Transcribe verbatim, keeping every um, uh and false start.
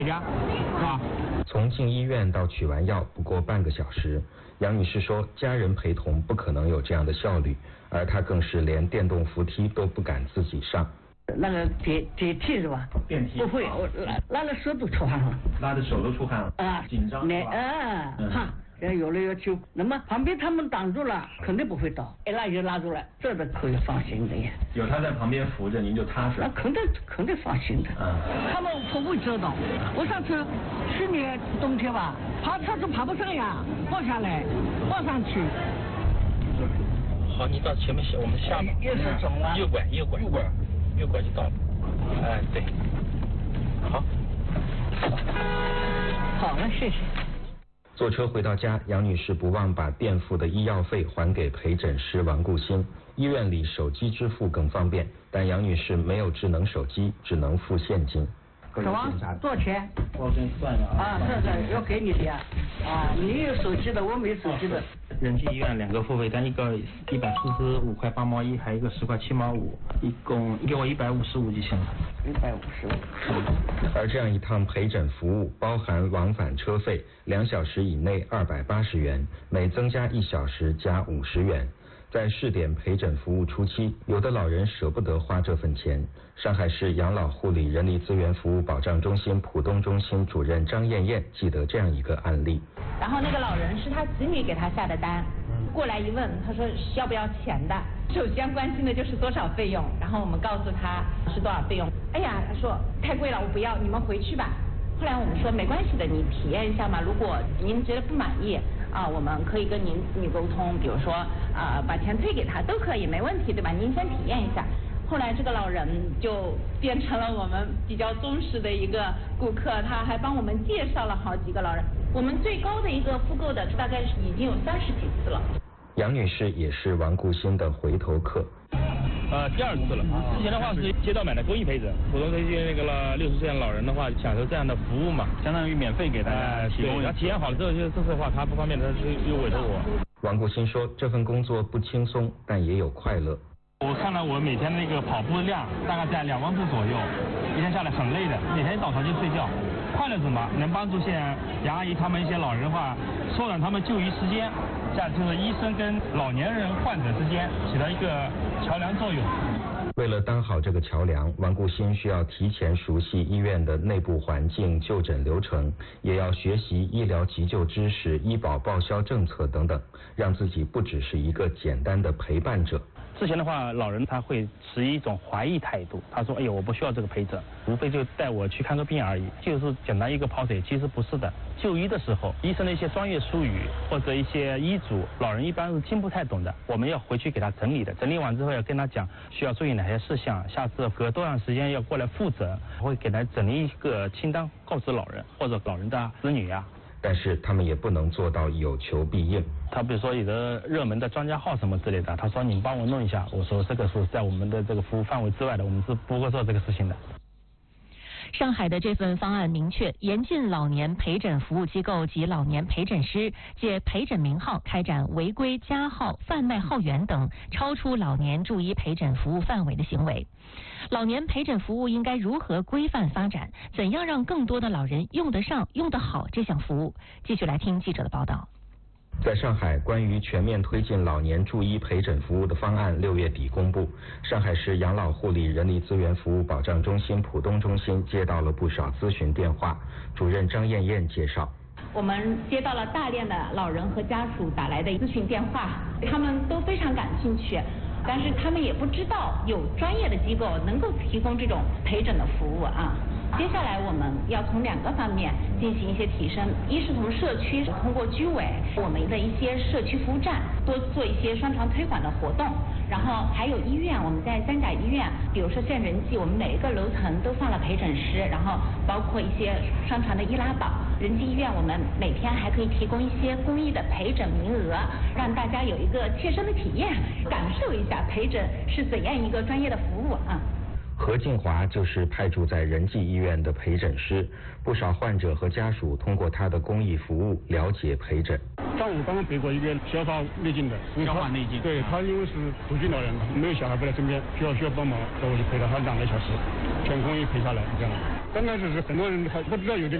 家啊。 从进医院到取完药不过半个小时，杨女士说，家人陪同不可能有这样的效率，而她更是连电动扶梯都不敢自己上。 那个电电梯是吧？ 电梯不会，我拉拉的手都出汗了， 拉的手都出汗了啊， 紧张那啊，哈。有了要求，那么旁边他们挡住了，肯定不会倒，一拉就拉住了，这个可以放心的呀。 有他在旁边扶着，您就踏实。 那肯定肯定放心的。 嗯。 他们不会折倒。我上次去年冬天吧，爬车都爬不上呀，放下来，放上去。 好，你到前面下，我们下吧。 又是怎么了？ 右拐，右拐，右拐，右拐就到了。哎，对。好。 好了，谢谢。 坐车回到家，杨女士不忘把垫付的医药费还给陪诊师王顾新。医院里手机支付更方便，但杨女士没有智能手机，只能付现金。 什么？多少钱？ 我给你算了啊。 啊，是是，要给你的呀。啊，你有手机的，我没手机的。 仁济医院两个付费单，一个一百四十五块八毛一，还有一个十块七毛五，一共给我一百五十五就行了。 一百五十五。 而这样一趟陪诊服务包含往返车费，两小时以内二百八十元，每增加一小时加五十元。在试点陪诊服务初期，有的老人舍不得花这份钱。上海市养老护理人力资源服务保障中心浦东中心主任张艳艳记得这样一个案例。 然后那个老人是他子女给他下的单，过来一问，他说要不要钱的？首先关心的就是多少费用，然后我们告诉他是多少费用。哎呀，他说太贵了，我不要，你们回去吧。后来我们说没关系的，你体验一下嘛，如果您觉得不满意啊，我们可以跟您子女沟通，比如说啊把钱退给他都可以，没问题，对吧？您先体验一下。后来这个老人就变成了我们比较忠实的一个顾客，他还帮我们介绍了好几个老人。我们最高的一个复购的大概是已经有三十几次了。 杨女士也是王顾新的回头客。 呃，第二次了。之前的话是街道买的公益陪诊，普通这些那个了六十岁的老人的话，享受这样的服务嘛，相当于免费给大家提供。他体验好了之后，就这次的话他不方便，他就又委托我。 王顾新说，这份工作不轻松，但也有快乐。 我看了我每天那个跑步的量，大概在两万步左右，一天下来很累的，每天一倒头就睡觉。快乐什么？能帮助现在杨阿姨他们一些老人的话，缩短他们就医时间，这样就是医生跟老年人患者之间起到一个桥梁作用。 为了当好这个桥梁，王顾新需要提前熟悉医院的内部环境、就诊流程，也要学习医疗急救知识、医保报销政策等等，让自己不只是一个简单的陪伴者。 之前的话，老人他会持一种怀疑态度，他说：“哎呦，我不需要这个陪诊，无非就带我去看个病而已，就是简单一个跑腿。”其实不是的。就医的时候，医生的一些专业术语或者一些医嘱，老人一般是听不太懂的，我们要回去给他整理的。整理完之后，要跟他讲需要注意哪些事项，下次隔多长时间要过来复诊，会给他整理一个清单，告知老人或者老人的子女啊。 但是他们也不能做到有求必应。 他比如说有的热门的专家号什么之类的，他说你帮我弄一下，我说这个是在我们的这个服务范围之外的，我们是不会做这个事情的。 上海的这份方案明确，严禁老年陪诊服务机构及老年陪诊师借陪诊名号开展违规加号、贩卖号源等超出老年就医陪诊服务范围的行为。老年陪诊服务应该如何规范发展？怎样让更多的老人用得上、用得好这项服务？继续来听记者的报道。 在上海，关于全面推进老年就医陪诊服务的方案六月底公布。上海市养老护理人力资源服务保障中心浦东中心接到了不少咨询电话，主任张艳艳介绍。 我们接到了大量的老人和家属打来的咨询电话，他们都非常感兴趣，但是他们也不知道有专业的机构能够提供这种陪诊的服务啊。接下来我们要从两个方面进行一些提升，一是从社区通过居委我们的一些社区服务站多做一些宣传推广的活动，然后还有医院，我们在三甲医院，比如说像仁济，我们每一个楼层都放了陪诊师，然后包括一些宣传的易拉宝。仁济医院我们每天还可以提供一些公益的陪诊名额，让大家有一个切身的体验，感受一下陪诊是怎样一个专业的服务啊。 何静华就是派驻在仁济医院的陪诊师，不少患者和家属通过他的公益服务了解陪诊。 上午刚刚得过一个消化内镜的， 消化内镜， 对他因为是独居老人，没有小孩不在身边，需要需要帮忙，所以我就陪了他两个小时，全公益陪下来这样。 刚开始是很多人还不知道有这个。